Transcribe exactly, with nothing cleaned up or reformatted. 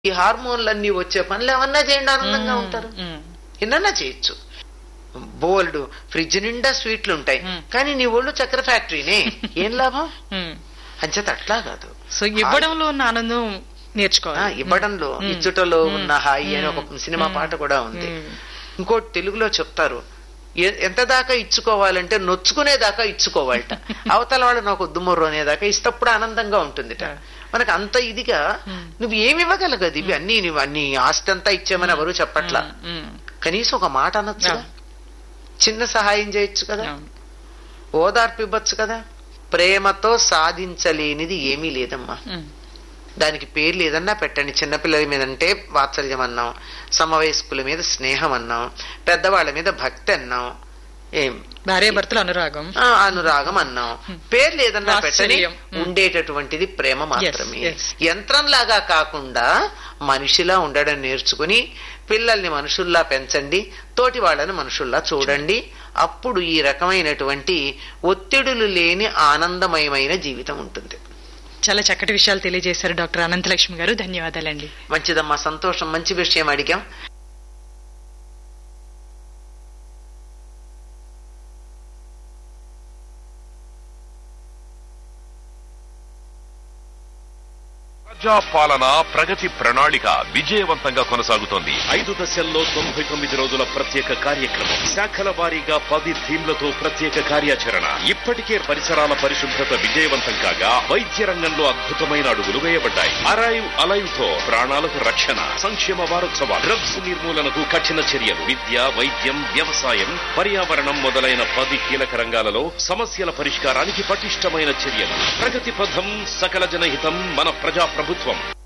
ఈ హార్మోన్లన్నీ వచ్చే పనులు ఏమన్నా చేయండి, ఆనందంగా ఉంటారు. ఎన్నన్నా చేయొచ్చు. బోల్డ్ ఫ్రిడ్జ్ నిండా స్వీట్లు ఉంటాయి, కానీ నీ ఒళ్ళు చక్కెర ఫ్యాక్టరీనే, ఏం లాభం? అంచేత అట్లా కాదు. సో ఇవ్వడంలో ఉన్న ఆనందం నేర్చుకోవాలి. ఇవ్వడంలో ఇచ్చుటలో ఉన్న హాయి అని ఒక సినిమా పాట కూడా ఉంది. ఇంకోటి తెలుగులో చెప్తారు, ఎంత దాకా ఇచ్చుకోవాలంటే నొచ్చుకునేదాకా ఇచ్చుకోవాలట. అవతల వాళ్ళు నాకు దుమ్ముర్రు అనేదాకా ఇస్తప్పుడు ఆనందంగా ఉంటుందిట. మనకు అంత ఇదిగా నువ్వు ఏమి ఇవ్వగలగదు. ఇవి అన్ని నువ్వు అన్ని ఆస్తి అంతా ఇచ్చామని ఎవరు చెప్పట్లా. కనీసం ఒక మాట అనొచ్చు, చిన్న సహాయం చేయొచ్చు కదా, ఓదార్పు ఇవ్వచ్చు కదా. ప్రేమతో సాధించలేనిది ఏమీ లేదమ్మా. దానికి పేర్లు ఏదన్నా పెట్టండి. చిన్నపిల్లల మీద అంటే వాత్సల్యం అన్నాం, సమవయస్కుల మీద స్నేహం అన్నాం, పెద్దవాళ్ళ మీద భక్తి అన్నాం, ఏం భార్యాభర్తల అనురాగం అనురాగం అన్నాం. పేర్లు ఏదన్నా పెట్టని, ఉండేటటువంటిది ప్రేమ మాత్రమే. యంత్రంలాగా కాకుండా మనిషిలా ఉండడం నేర్చుకుని పిల్లల్ని మనుషుల్లా పెంచండి, తోటి వాళ్ళని మనుషుల్లా చూడండి. అప్పుడు ఈ రకమైనటువంటి ఒత్తిడులు లేని ఆనందమయమైన జీవితం ఉంటుంది. చాలా చక్కటి విషయాలు తెలియజేశారు డాక్టర్ అనంతలక్ష్మి గారు. ధన్యవాదాలండి. మంచిదమ్మా, సంతోషం. మంచి విషయం అడిగాం. ప్రజాపాలన ప్రగతి ప్రణాళిక విజయవంతంగా కొనసాగుతోంది. ఐదు దశల్లో తొంభై తొమ్మిది రోజుల ప్రత్యేక కార్యక్రమం, శాఖల వారీగా పది థీమ్లతో ప్రత్యేక కార్యాచరణ. ఇప్పటికే పరిసరాల పరిశుభ్రత విజయవంతం కాగా వైద్య రంగంలో అద్భుతమైన అడుగులు వేయబడ్డాయి. అరైవ్ అలైవ్ తో ప్రాణాలకు రక్షణ. సంక్షేమ వారోత్సవాలు, డ్రగ్స్ నిర్మూలనకు కఠిన చర్యలు, విద్య, వైద్యం, వ్యవసాయం, పర్యావరణం మొదలైన పది కీలక రంగాలలో సమస్యల పరిష్కారానికి పటిష్టమైన చర్యలు. ప్రగతి పథం, సకల జనహితం, మన ప్రజా ప్రభుత్వం.